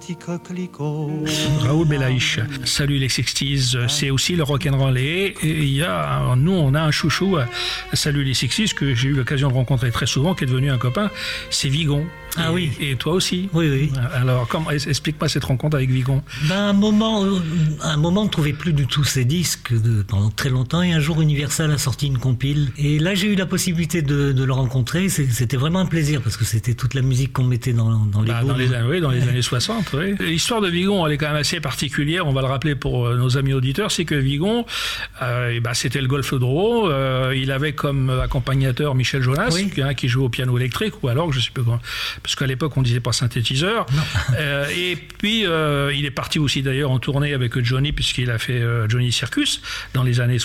Raoul Belaïch, salut les 60s, c'est aussi le rock'n'roll. Et nous on a un chouchou à Salut les 60s que j'ai eu l'occasion de rencontrer très souvent, qui est devenu un copain, c'est Vigon. Ah oui. Et toi aussi. Oui. Alors, explique-moi cette rencontre avec Vigon. Un moment, on ne trouvait plus du tout ces disques pendant très longtemps, et un jour Universal a sorti une compile. Et là, j'ai eu la possibilité de le rencontrer. C'était vraiment un plaisir, parce que c'était toute la musique qu'on mettait dans les booms. Dans les années 60, oui. L'histoire de Vigon, elle est quand même assez particulière, on va le rappeler pour nos amis auditeurs, c'est que Vigon, c'était le Golf Draw, il avait comme accompagnateur Michel Jonas, qui jouait au piano électrique, ou alors, je sais plus comment, parce qu'à l'époque on disait pas synthétiseur. Et puis il est parti aussi d'ailleurs en tournée avec Johnny, puisqu'il a fait Johnny Circus dans les années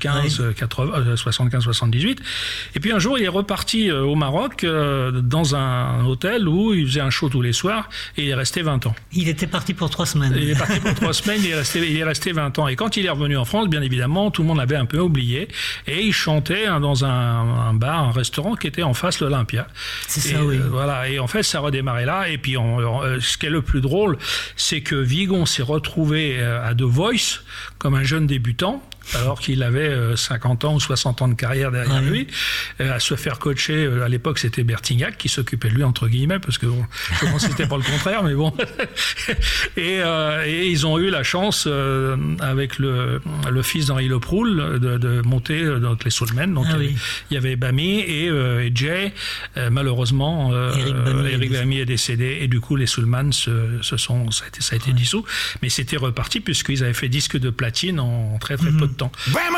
75-78. Et puis un jour il est reparti au Maroc dans un hôtel où il faisait un show tous les soirs, et il est resté 20 ans. Il était parti pour 3 semaines. Il est parti pour 3 semaines, il est resté 20 ans. Et quand il est revenu en France, bien évidemment, tout le monde l'avait un peu oublié, et il chantait dans un bar, un restaurant qui était en face l'Olympia. C'est ça, oui. Voilà. Et en fait, ça a redémarré là. Et puis, ce qui est le plus drôle, c'est que Vigon s'est retrouvé à The Voice comme un jeune débutant, alors qu'il avait 50 ans ou 60 ans de carrière derrière lui, à se faire coacher. À l'époque, c'était Bertignac qui s'occupait de lui, entre guillemets, parce que je pense que c'était pas le contraire, mais bon. Et ils ont eu la chance, avec le fils d'Henri Leproul, de monter donc les Soulmen. Donc il y avait Bamy et Jay. Malheureusement, Eric Bamy est décédé, et du coup, les Soulmen ça a été dissous. Mais c'était reparti, puisqu'ils avaient fait disque de platine en très très peu de temps.